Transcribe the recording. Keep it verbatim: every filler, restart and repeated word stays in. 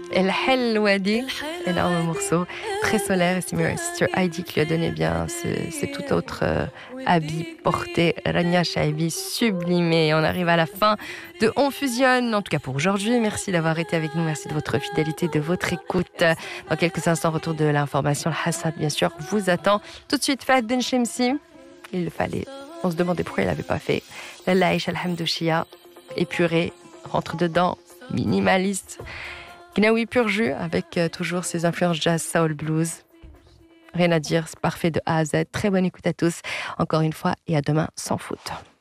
El Helwadi, énorme morceau, très solaire. Et c'est Sister Heidi qui lui a donné bien ce, ce tout autre euh, habit porté. Rania Shaibi, sublimé. On arrive à la fin de On Fusionne, en tout cas pour aujourd'hui. Merci d'avoir été avec nous, merci de votre fidélité, de votre écoute. Dans quelques instants, retour de l'information. Le Hassad, bien sûr, vous attend. Tout de suite, Fahd Ben Shemsi. Il le fallait. On se demandait pourquoi il l'avait pas fait. La Laïch Alhamdouchia, épuré, rentre dedans, minimaliste. Gnawi pur jus avec euh, toujours ses influences jazz, soul, blues. Rien à dire, c'est parfait de A à Z. Très bonne écoute à tous, encore une fois, et à demain sans faute.